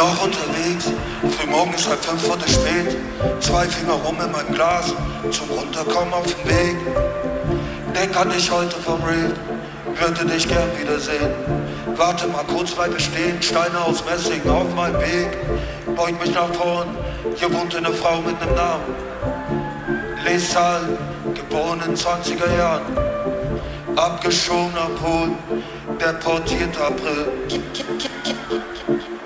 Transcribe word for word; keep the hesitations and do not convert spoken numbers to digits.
noch unterwegs, frühmorgen ist halb fünf wurde spät. Zwei Finger rum in meinem Glas, zum Runterkommen auf dem Weg. Denk an dich heute vom Rave, würde dich gern wiedersehen. Warte mal kurz, bleibe stehen, Steine aus Messing auf meinem Weg. Beug mich nach vorn, hier wohnt eine Frau mit nem Namen. Lesal, geboren in zwanziger Jahren. Abgeschobener Pool, der portierte April.